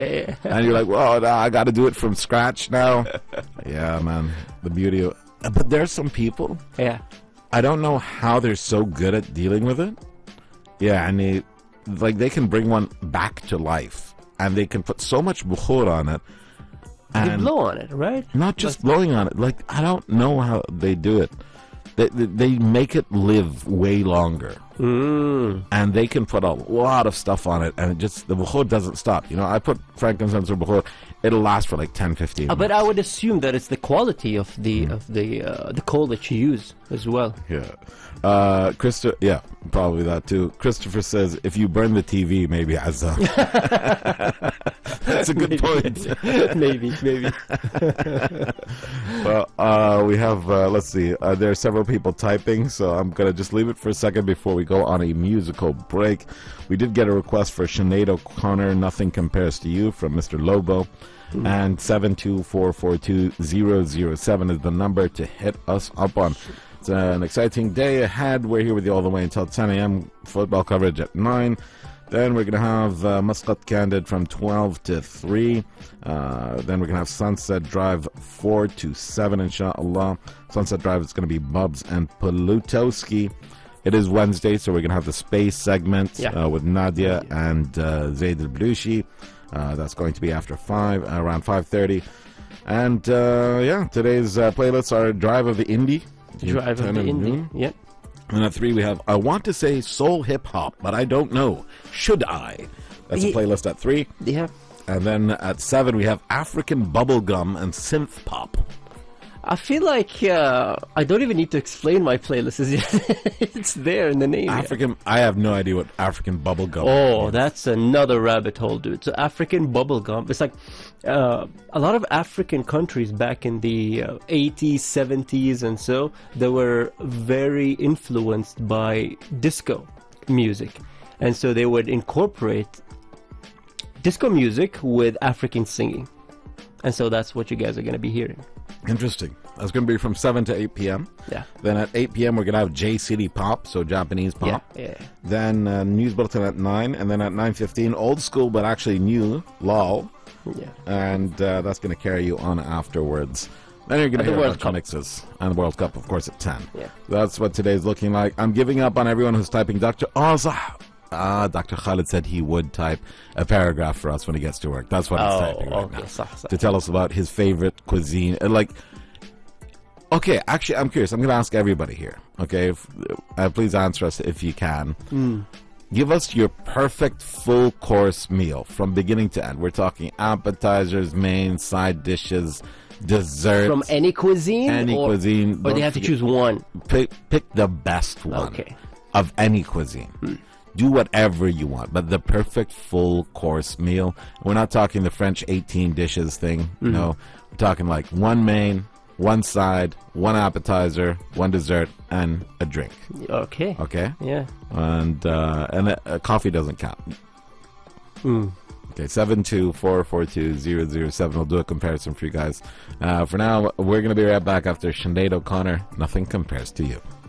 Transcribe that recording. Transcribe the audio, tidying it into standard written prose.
And you're like, well, no, I got to do it from scratch now. Yeah, man. The beauty of but there's some people, Yeah. I don't know how they're so good at dealing with it. Yeah, and they can bring one back to life. And they can put so much bukhur on it. You And blow on it, right? not just blowing on it. Like, I don't know how they do it. They make it live way longer. And they can put a lot of stuff on it, and the bukhur doesn't stop. You know, I put frankincense or bukhur, it'll last for like 10, 15 minutes. But I would assume that it's the quality of the coal that you use as well. Yeah. Yeah, probably that too. Christopher says, if you burn the TV, maybe Azam. That's a good point. maybe. Well, we have, let's see, there are several people typing, so I'm going to just leave it for a second before we go on a musical break. We did get a request for Sinead O'Connor, Nothing Compares to You, from Mr. Lobo. And 72442-007 is the number to hit us up on. It's an exciting day ahead. We're here with you all the way until 10 a.m. Football coverage at 9. Then we're going to have Muscat Candid from 12 to 3. Then we're going to have Sunset Drive 4 to 7, inshallah. Sunset Drive is going to be Bubs and Palutowski. It is Wednesday, so we're going to have the space segment with Nadia and Zaid al-Blushi. That's going to be after 5, around 5:30. And today's playlists are Drive of the Indie. Drive of the Indie. Yep. And at 3 we have I Want to Say Soul Hip Hop, but I Don't Know. Should I? That's a playlist at 3. Yeah. And then at 7 we have African Bubblegum and Synth Pop. I feel like I don't even need to explain my playlist. It's there in the name. I have no idea what African Bubblegum is. That's another rabbit hole, dude. So African Bubblegum, it's like a lot of African countries back in the 80s, 70s, and so they were very influenced by disco music. And so they would incorporate disco music with African singing. And so that's what you guys are going to be hearing. Interesting. That's going to be from 7 to 8 p.m. Yeah. Then at 8 p.m. we're going to have J-City Pop, so Japanese pop. Yeah. Then News Bulletin at 9. And then at 9:15, old school but actually new, LOL. Yeah. And that's going to carry you on afterwards. Then you're going to hear a bunch of mixes. And the World Cup, of course, at 10. Yeah. That's what today's looking like. I'm giving up on everyone who's typing Dr. Dr. Khalid said he would type a paragraph for us when he gets to work. That's what he's typing right now. To tell us about his favorite cuisine. Okay, actually, I'm curious. I'm going to ask everybody here. Okay, please answer us if you can. Give us your perfect full course meal from beginning to end. We're talking appetizers, main, side dishes, desserts. From any cuisine? Any cuisine. Or they have to choose one? Pick the best one of any cuisine. Do whatever you want, but the perfect full course meal. We're not talking the French 18 dishes thing. No, we're talking like one main, one side, one appetizer, one dessert, and a drink. Okay. Yeah. And coffee doesn't count. Okay, 72442-007. We'll do a comparison for you guys. For now, we're going to be right back after Sinead O'Connor. Nothing Compares to You.